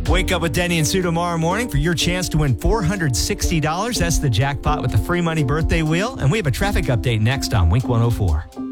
Wake up with Denny and Sue tomorrow morning for your chance to win $460. That's the jackpot with the free money birthday wheel. And we have a traffic update next on Wink 104.